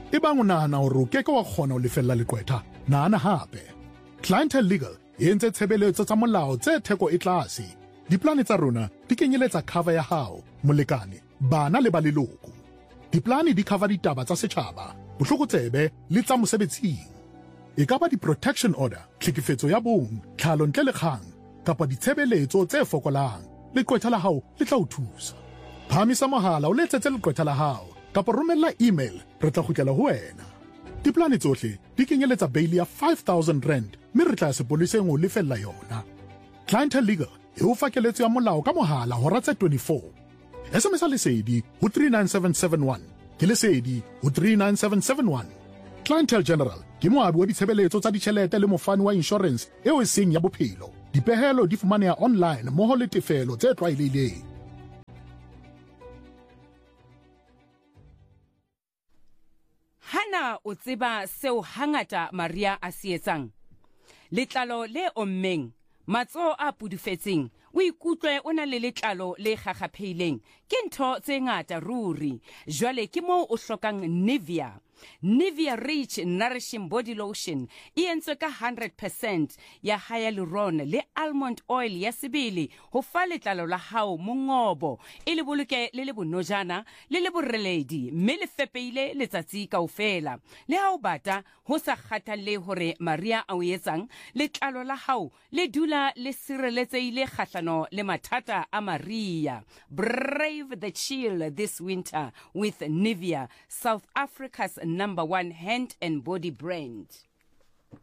Ebang o nahana hore o keke wa kgona ho lefella leqwetha, nahana hape. Clientele Legal e entse tshebeletso tsa molao tse theko e tlase. Diplane tsa rona di kenyeletsa cover ya hao, molekane, bana le ba leloko. Diplane di cover ditaba tsa setjhaba, bohlokotsebe le tsa mosebetsing. E ka ba di-protection order, tlhekefetso ya bong, tlhalo ntle le kgang, kapa ditshebeletso tse fokolang. Leqwetha la hao le tla o thusa. Phamisa mohala o letsetse leqwetha la hao, kapa romella email, re tla kgutlela ho wena. Diplane tsohle di kenyeletsa bail ya 5,000 rand, mme re tla sepoleseng ho lefella yona. Clientele Legal e o fa keletso ya molao ka mohala hora tse 24. SMS lesedi ho 39771, ke lesedi ho 39771. Clientele General ke moabi wa ditshebeletso tsa ditjhelete le mofani wa insurance eo e seng ya bophelo. Dipehelo di fumaneha online mmoho le tefelo tse tlwaelehileng. Hana o tseba seo hangata Maria a se etsang. Letlalo le ommeng, matsoho a pudufetseng, o ikutlwe o na le letlalo le kgakgaphehileng, ke ntho tse ngata ruri. Jwale ke moo o hlokang Nivea. Nivea Rich Nourishing Body Lotion e entswe ka 100% ya hyaluron le almond oil ya sebele ho fa letlalo la hao mongobo e le boloke le le bonojana le le boreledi mme le fepeile letsatsi kaofela. Le ha o bata ho sa kgathalle hore Maria a o etsang, letlalo la hao le dula le sireletsehile kgahlano le mathata a Maria. Brave the chill this winter with Nivea, South Africa's #1 hand and body brand.